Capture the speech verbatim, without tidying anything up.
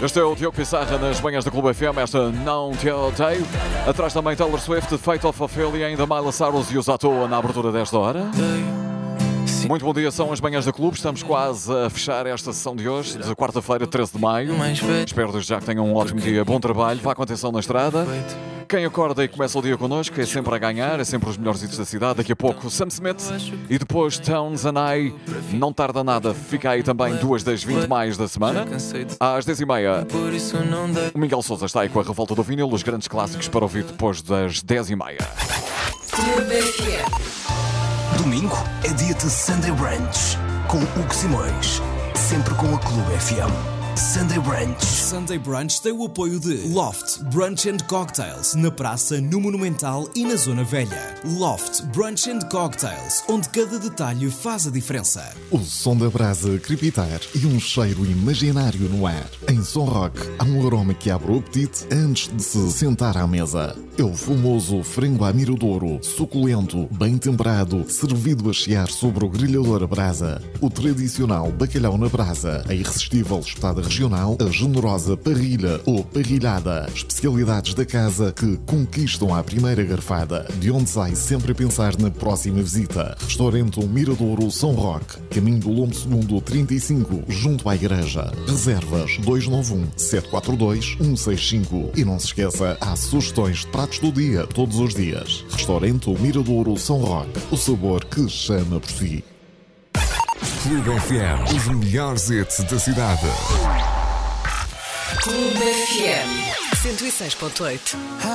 Este é o Diogo Pissarra nas manhãs da Clube F M. Esta Não Te Odeio. Atrás também Taylor Swift, Fate of Ophelia, ainda Miley Cyrus e os à toa na abertura desta hora. Muito bom dia, são as manhãs da Clube. Estamos quase a fechar esta sessão de hoje, de quarta-feira, treze de maio. Espero desde já que tenham um ótimo dia, bom trabalho, vá com atenção na estrada. Quem acorda e começa o dia connosco é sempre a ganhar, é sempre os melhores hits da cidade. Daqui a pouco Sam Smith e depois Tones and I. Não tarda nada, fica aí também duas das vinte mais da semana. Às dez e meia, o Miguel Sousa está aí com a Revolta do Vinil, os grandes clássicos para ouvir depois das dez e meia. Domingo é dia de Sunday Brunch com Hugo Simões, sempre com a Clube F M. Sunday Brunch. Sunday Brunch tem o apoio de Loft Brunch and Cocktails, na praça, no Monumental e na Zona Velha. Loft Brunch and Cocktails, onde cada detalhe faz a diferença. O som da brasa crepitar e um cheiro imaginário no ar. Em Som Rock, há um aroma que abre o apetite antes de se sentar à mesa. É o famoso frango à miradouro, suculento, bem temperado, servido a chiar sobre o grelhador a brasa. O tradicional bacalhau na brasa, a irresistível espetada regional, a generosa parrilha ou parrilhada. Especialidades da casa que conquistam à primeira garfada, de onde sai sempre a pensar na próxima visita. Restaurante Miradouro São Roque, caminho do Lombo Segundo trinta e cinco, junto à igreja. Reservas dois nove um, sete quatro dois, um seis cinco. E não se esqueça, há sugestões de pratos do dia, todos os dias. Restaurante Miradouro São Roque, o sabor que chama por si. Clube F M, os melhores hits da cidade. Clube F M cento e seis ponto oito.